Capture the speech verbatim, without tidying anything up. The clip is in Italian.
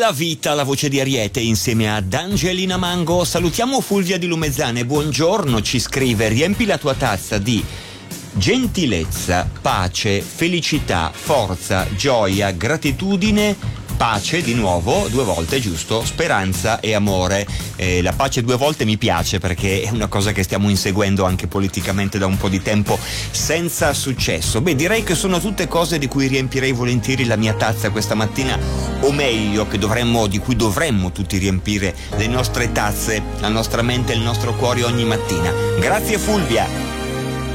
Bella vita, la voce di Ariete insieme ad Angelina Mango. Salutiamo Fulvia di Lumezzane, buongiorno, ci scrive: riempi la tua tazza di gentilezza, pace, felicità, forza, gioia, gratitudine, pace di nuovo, due volte, giusto? Speranza e amore. Eh, la pace due volte mi piace perché è una cosa che stiamo inseguendo anche politicamente da un po' di tempo senza successo. Beh, direi che sono tutte cose di cui riempirei volentieri la mia tazza questa mattina, o meglio, che dovremmo, di cui dovremmo tutti riempire le nostre tazze, la nostra mente e il nostro cuore ogni mattina. Grazie Fulvia.